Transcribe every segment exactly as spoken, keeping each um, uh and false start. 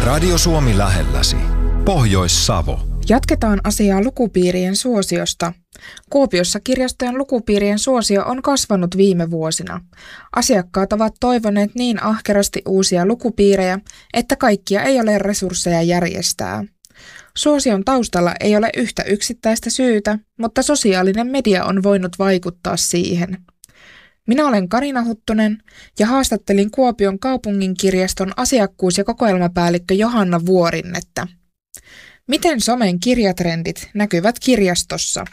Radio Suomi lähelläsi. Pohjois-Savo. Jatketaan asiaa lukupiirien suosiosta. Kuopiossa kirjastojen lukupiirien suosio on kasvanut viime vuosina. Asiakkaat ovat toivoneet niin ahkerasti uusia lukupiirejä, että kaikkia ei ole resursseja järjestää. Suosion taustalla ei ole yhtä yksittäistä syytä, mutta sosiaalinen media on voinut vaikuttaa siihen. Minä olen Karina Huttunen ja haastattelin Kuopion kaupunginkirjaston asiakkuus- ja kokoelmapäällikkö Johanna Vuorinnetta. Miten somen kirjatrendit näkyvät kirjastossa?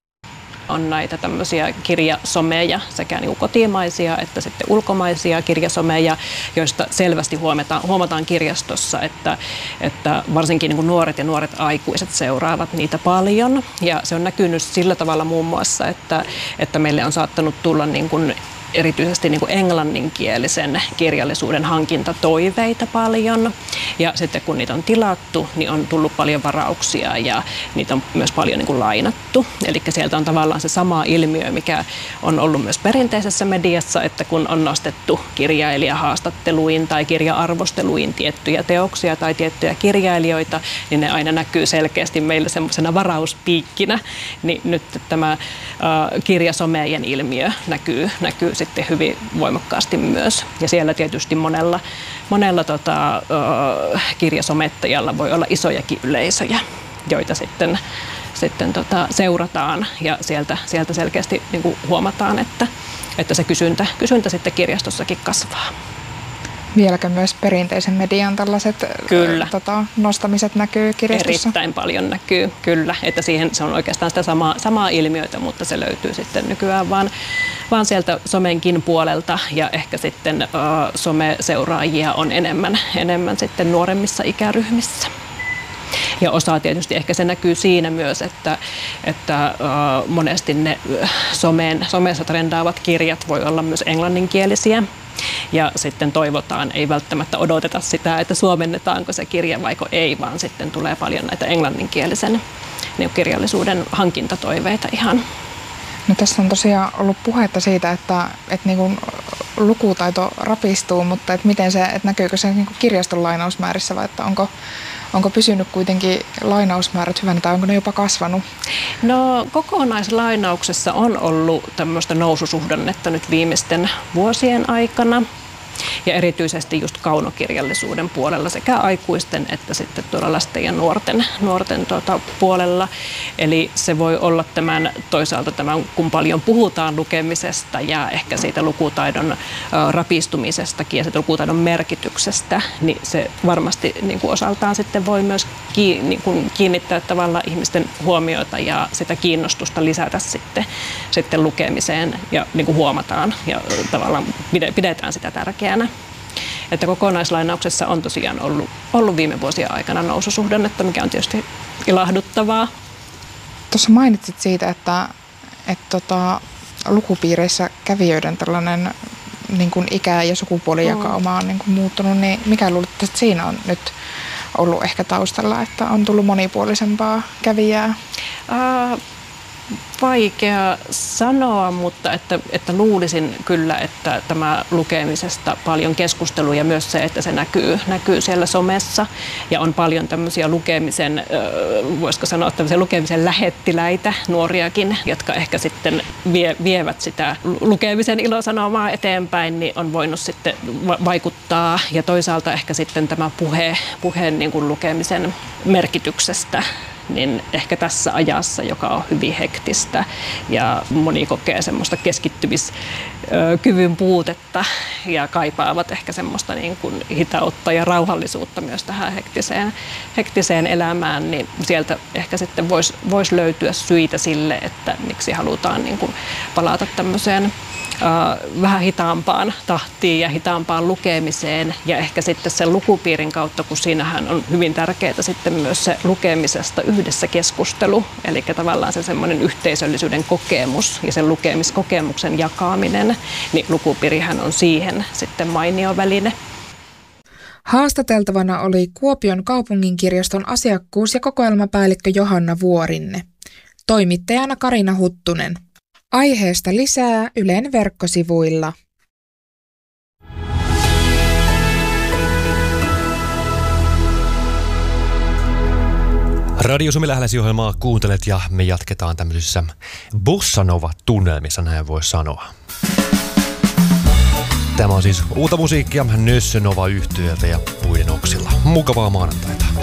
On näitä tämmöisiä kirjasomeja, sekä niin kuin kotimaisia että sitten ulkomaisia kirjasomeja, joista selvästi huomataan, huomataan kirjastossa, että, että varsinkin niin kuin nuoret ja nuoret aikuiset seuraavat niitä paljon. Ja se on näkynyt sillä tavalla muun muassa, että, että meille on saattanut tulla niin kuin erityisesti niin kuin englanninkielisen kirjallisuuden hankintatoiveita paljon. Ja sitten kun niitä on tilattu, niin on tullut paljon varauksia ja niitä on myös paljon niin kuin lainattu. Eli sieltä on tavallaan se sama ilmiö, mikä on ollut myös perinteisessä mediassa, että kun on nostettu kirjailijahaastatteluin tai kirja-arvosteluin tiettyjä teoksia tai tiettyjä kirjailijoita, niin ne aina näkyy selkeästi meillä semmoisena varauspiikkinä. Niin nyt tämä äh, kirjasomejen ilmiö näkyy, näkyy sitten hyvin voimakkaasti myös. Ja siellä tietysti monella, monella tota, kirjasomettajalla voi olla isojakin yleisöjä, joita sitten, sitten tota, seurataan ja sieltä, sieltä selkeästi niin kuin huomataan, että, että se kysyntä, kysyntä sitten kirjastossakin kasvaa. Vieläkö myös perinteisen median tällaiset kyllä. Tota, nostamiset näkyy kirjastossa? Erittäin paljon näkyy, kyllä. Että siihen se on oikeastaan sitä samaa, samaa ilmiötä, mutta se löytyy sitten nykyään vaan, vaan sieltä somenkin puolelta ja ehkä sitten uh, someseuraajia on enemmän, enemmän sitten nuoremmissa ikäryhmissä. Ja osa tietysti ehkä se näkyy siinä myös, että, että uh, monesti ne someen, somessa trendaavat kirjat voi olla myös englanninkielisiä. Ja sitten toivotaan, ei välttämättä odoteta sitä, että suomennetaanko se kirja vaiko ei, vaan sitten tulee paljon näitä englanninkielisen niin kirjallisuuden hankintatoiveita ihan. No, tässä on tosiaan ollut puhetta siitä, että, että niin kuin lukutaito rapistuu, mutta että miten se, että näkyykö se niin kuin kirjaston lainausmäärissä vai että onko, onko pysynyt kuitenkin lainausmäärät hyvänä tai onko ne jopa kasvanut? No, kokonaislainauksessa on ollut tämmöistä noususuhdannetta nyt viimeisten vuosien aikana. Ja erityisesti just kaunokirjallisuuden puolella sekä aikuisten että sitten tuolla lasten ja nuorten, nuorten tuota, puolella. Eli se voi olla tämän, toisaalta tämän, kun paljon puhutaan lukemisesta ja ehkä siitä lukutaidon ä, rapistumisestakin ja siitä lukutaidon merkityksestä, niin se varmasti niin kuin osaltaan sitten voi myös ki, niin kuin kiinnittää tavallaan ihmisten huomiota ja sitä kiinnostusta lisätä sitten, sitten lukemiseen ja niin kuin huomataan ja tavallaan pidetään sitä tärkeänä. Että kokonaislainauksessa on tosiaan ollut, ollut viime vuosien aikana noususuhdannetta, mikä on tietysti ilahduttavaa. Tuossa mainitsit siitä, että, että tota, lukupiireissä kävijöiden tällainen niin kuin ikä- ja sukupuolijakauma on niin kuin muuttunut, niin mikä luulet, että siinä on nyt ollut ehkä taustalla, että on tullut monipuolisempaa kävijää? Uh, Vaikea sanoa, mutta että, että luulisin kyllä, että tämä lukemisesta paljon keskustelua ja myös se, että se näkyy, näkyy siellä somessa ja on paljon tämmöisiä lukemisen, voisiko sanoa tämmöisiä lukemisen lähettiläitä, nuoriakin, jotka ehkä sitten vie, vievät sitä lukemisen ilosanomaa eteenpäin, niin on voinut sitten vaikuttaa ja toisaalta ehkä sitten tämä puhe, puheen niin kuin lukemisen merkityksestä, niin ehkä tässä ajassa, joka on hyvin hektistä ja moni kokee semmoista keskittymiskyvyn puutetta ja kaipaavat ehkä semmoista niin kuin hitautta ja rauhallisuutta myös tähän hektiseen, hektiseen elämään, niin sieltä ehkä sitten voisi vois löytyä syitä sille, että miksi halutaan niin kuin palata tämmöiseen vähän hitaampaan tahtiin ja hitaampaan lukemiseen ja ehkä sitten sen lukupiirin kautta, kun siinähän on hyvin tärkeää sitten myös se lukemisesta yhdessä keskustelu, eli tavallaan se semmoinen yhteisöllisyyden kokemus ja sen lukemiskokemuksen jakaminen, niin lukupiirihän on siihen sitten mainio väline. Haastateltavana oli Kuopion kaupunginkirjaston asiakkuus- ja kokoelmapäällikkö Johanna Vuorinne. Toimittajana Karina Huttunen. Aiheesta lisää Ylen verkkosivuilla. Radio Suomi Lähelläsi-ohjelmaa kuuntelet ja me jatketaan tämmöisissä bossa nova-tunnelmissa, näin voi sanoa. Tämä on siis uutta musiikkia Nössö Nova -yhtyöltä ja puiden oksilla. Mukavaa maanantaita.